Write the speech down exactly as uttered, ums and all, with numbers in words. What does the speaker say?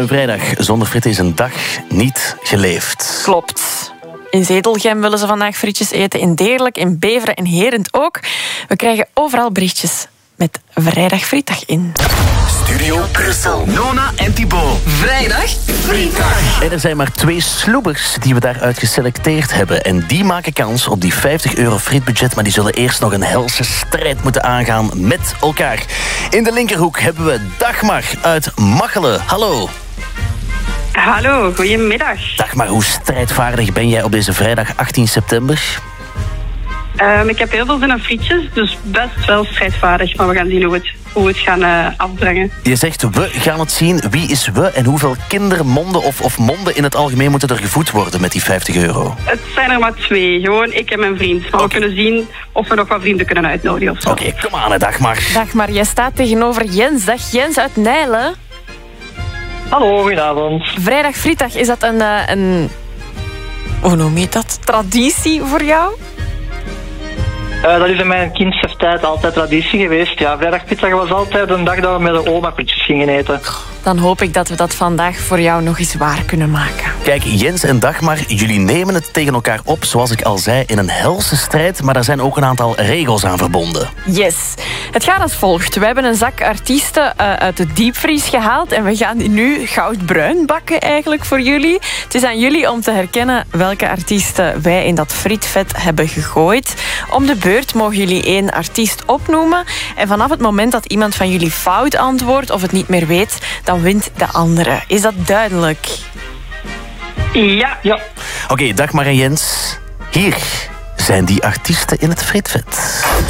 Een vrijdag zonder frieten is een dag niet geleefd. Klopt. In Zedelgem willen ze vandaag frietjes eten. In Deerlijk, in Beveren en Herent ook. We krijgen overal berichtjes met vrijdag frietdag in. Studio Brussel. Nona en Thibaut. Vrijdag frietdag. En er zijn maar twee sloebers die we daaruit geselecteerd hebben. En die maken kans op die vijftig euro frietbudget. Maar die zullen eerst nog een helse strijd moeten aangaan met elkaar. In de linkerhoek hebben we Dagmar uit Machelen. Hallo. Hallo, goedemiddag. Dagmar, hoe strijdvaardig ben jij op deze vrijdag achttien september? Um, ik heb heel veel zin in frietjes, dus best wel strijdvaardig. Maar we gaan zien hoe we het, hoe we het gaan uh, afbrengen. Je zegt, we gaan het zien. Wie is we en hoeveel kindermonden of, of monden in het algemeen moeten er gevoed worden met die vijftig euro? Het zijn er maar twee, gewoon ik en mijn vriend. Maar okay. We kunnen zien of we nog wat vrienden kunnen uitnodigen. Oké, okay, kom aan, Dagmar. Dagmar, jij staat tegenover Jens. Dag Jens uit Nijlen. Hallo, goedenavond. Vrijdag frietdag, is dat een, een... hoe noem je dat? Traditie voor jou? Uh, dat is in mijn kindse tijd altijd traditie geweest. Ja, vrijdagpizza was altijd een dag dat we met de oma frietjes gingen eten. Dan hoop ik dat we dat vandaag voor jou nog eens waar kunnen maken. Kijk, Jens en Dagmar, jullie nemen het tegen elkaar op, zoals ik al zei, in een helse strijd. Maar daar zijn ook een aantal regels aan verbonden. Yes. Het gaat als volgt. We hebben een zak artiesten uh, uit de diepvries gehaald. En we gaan die nu goudbruin bakken eigenlijk voor jullie. Het is aan jullie om te herkennen welke artiesten wij in dat frietvet hebben gegooid. Om de beurt mogen jullie één artiest opnoemen. En vanaf het moment dat iemand van jullie fout antwoordt of het niet meer weet, dan wint de andere. Is dat duidelijk? Ja. ja. Oké, okay, Dagmar en Jens. Hier zijn die artiesten in het frietvet.